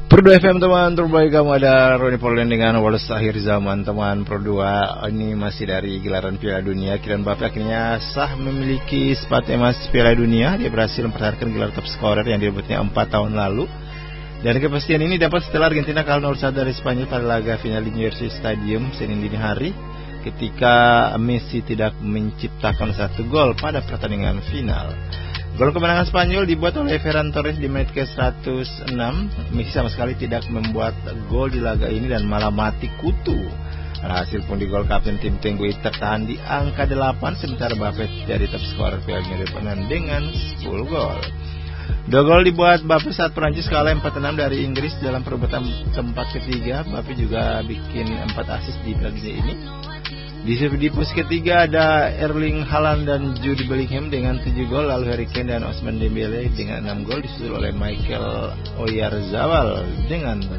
Pro 2 FM teman terbaik kamu, ada Roni Polen dengan Wallace akhir zaman teman Pro 2. Ini masih dari gelaran Piala Dunia. Kylian Mbappe akhirnya sah memiliki sepatu emas Piala Dunia. Dia berhasil mempertahankan gelar top scorer yang direbutnya 4 tahun lalu. Dan kepastian ini dapat setelah Argentina kalah 0-1 dari Spanyol pada laga final di New York Stadium Senin dini hari, ketika Messi tidak menciptakan satu gol pada pertandingan final. Gol kemenangan Spanyol dibuat oleh Ferran Torres di menit ke-106. Messi sama sekali tidak membuat gol di laga ini dan malah mati kutu. Hasil pun di gol kapten tim Tenggui tertahan di angka 8, sementara Mbappe jadi top scorer Piala Dunia dengan 10 gol. 2 gol dibuat Mbappe saat Prancis kalah 4-6 dari Inggris dalam perebutan tempat ketiga. Mbappe juga bikin 4 assist di Piala Dunia ini. Di posisi ketiga ada Erling Haaland dan Jude Bellingham dengan 7 gol, lalu Harry Kane dan Ousmane Dembele dengan 6 gol, disusul oleh Michael Oyarzabal dengan